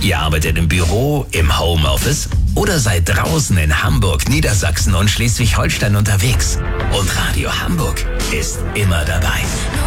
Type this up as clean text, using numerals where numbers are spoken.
Ihr arbeitet im Büro, im Homeoffice oder seid draußen in Hamburg, Niedersachsen und Schleswig-Holstein unterwegs. Und Radio Hamburg ist immer dabei.